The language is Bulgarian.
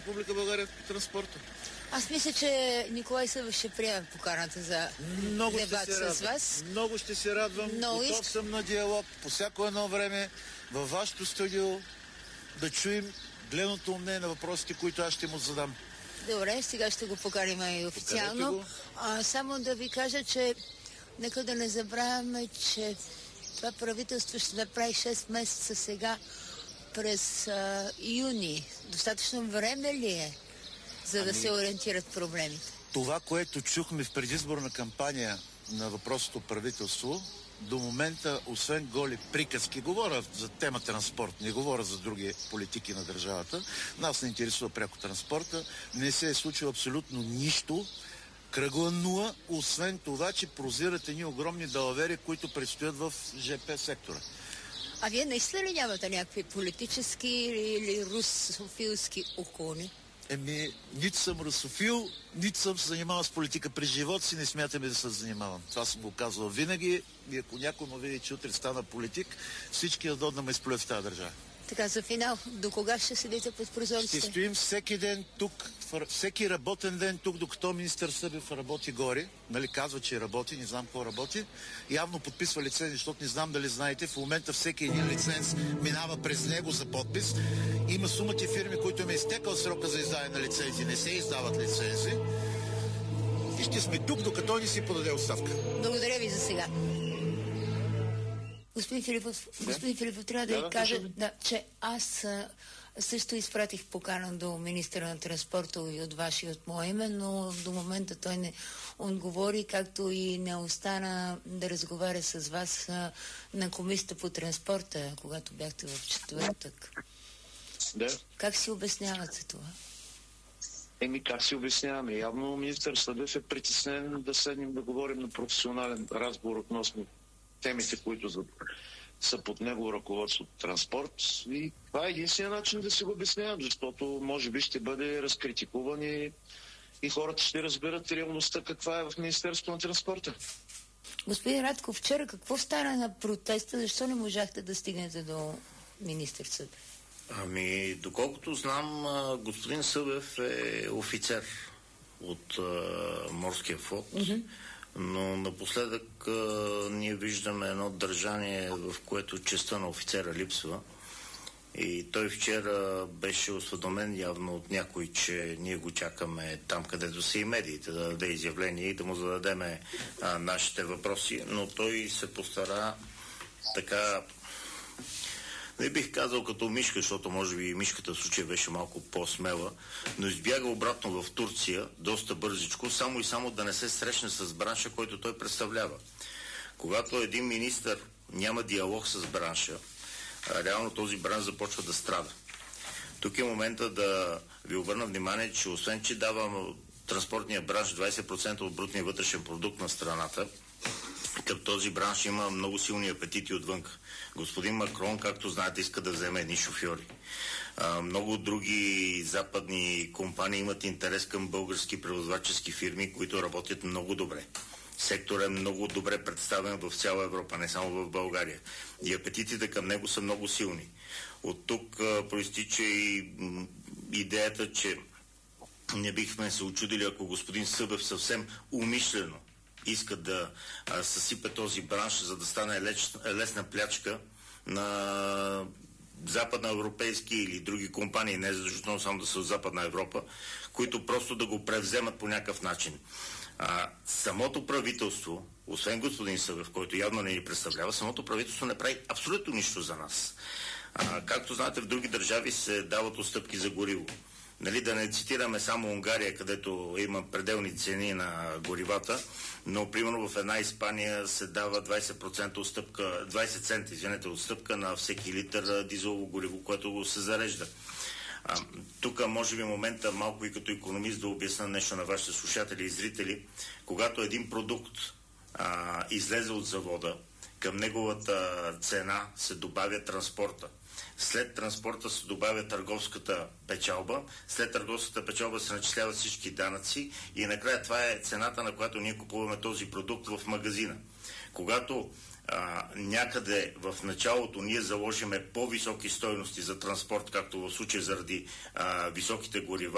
Република България по транспорта. Аз мисля, че Николай Събев ще приеме поканата за дебат с вас. Много ще се радвам. Готов съм на диалог по всяко едно време във вашето студио да чуем гледното мнение на въпросите, които аз ще му задам. Добре, сега ще го поканим и официално. Само да ви кажа, че нека да не забравяме, че това правителство ще направи 6 месеца сега през юни. Достатъчно време ли е, за да се ориентират проблемите? Това, което чухме в предизборна кампания на въпросното правителство, до момента, освен голи приказки, говоря за темата транспорт, не говоря за други политики на държавата, нас не интересува пряко транспорта, не се е случило абсолютно нищо, кръгла нула, освен това, че прозират едни огромни далавери, които предстоят в ЖП сектора. А вие наистина ли нямате някакви политически или русофилски уклони? Нито съм русофил, нито съм се занимавал с политика през живота си, не смятаме да се занимавам. Това съм го казвал винаги и ако някой му види, че утре стана политик, всички да ме изплюят в тази държава. Така, за финал, до кога ще седите под прозорците? Ще стоим всеки ден тук, всеки работен ден тук, докато министър Събев работи горе. Нали, казва, че работи, не знам какво работи. Явно подписва лиценз, защото не знам дали знаете, в момента всеки един лиценз минава през него за подпис. Има сумати фирми, които им е изтекал срока за издаване на лицензи, не се издават лицензи. И ще сме тук, докато ни си подаде оставка. Благодаря ви за сега. Господин Филипов, трябва да ви кажа, че аз също изпратих покана до министъра на транспорта и от ваше и от мое име, но до момента той не отговори, както и не остана да разговаря с вас на комисията по транспорта, когато бяхте в четвъртък. Да. Как си обяснявате това? Как си обясняваме? Явно министър Събев е притеснен да седнем да говорим на професионален разговор относно темите, които са под негово ръководство транспорт. И това е единствения начин да си го обяснявам, защото може би ще бъде разкритикуван и хората ще разберат реалността каква е в Министерството на транспорта. Господин Радков, вчера какво стана на протеста? Защо не можахте да стигнете до министър Събев? Доколкото знам, господин Събев е офицер от морския флот. Но напоследък ние виждаме едно държание, в което честта на офицера липсва. И той вчера беше осведомен явно от някой, че ние го чакаме там, където са и медиите, да даде изявление и да му зададеме нашите въпроси. Но той се постара така, не бих казал като мишка, защото може би мишката в случая беше малко по-смела, но избяга обратно в Турция доста бързичко, само и само да не се срещне с бранша, който той представлява. Когато един министър няма диалог с бранша, реално този бранш започва да страда. Тук е момента да ви обърна внимание, че освен, че дава транспортния бранш 20% от брутния вътрешен продукт на страната, към този бранш има много силни апетити отвън. Господин Макрон, както знаете, иска да вземе едни шофьори. Много други западни компании имат интерес към български превозвачески фирми, които работят много добре. Секторът е много добре представен в цяла Европа, не само в България. И апетитите към него са много силни. От тук проистича и идеята, че не бихме се очудили, ако господин Събев съвсем умишлено иска да съсипе този бранш, за да стане лесна плячка на западноевропейски или други компании, не защото само да са от Западна Европа, които просто да го превземат по някакъв начин. Самото правителство, освен господин Събев, който явно не ни представлява, самото правителство не прави абсолютно нищо за нас. Както знаете, в други държави се дават отстъпки за гориво. Нали, да не цитираме само Унгария, където има пределни цени на горивата, но примерно в една Испания се дава 20% отстъпка, 20 цента, отстъпка на всеки литър дизелово гориво, което го се зарежда. Тук може би момента малко и като икономист да обясня нещо на вашите слушатели и зрители. Когато един продукт излезе от завода, към неговата цена се добавя транспорта. След транспорта се добавя търговската печалба, след търговската печалба се начисляват всички данъци и накрая това е цената, на която ние купуваме този продукт в магазина. Когато някъде в началото ние заложиме по-високи стойности за транспорт, както в случая заради високите горива,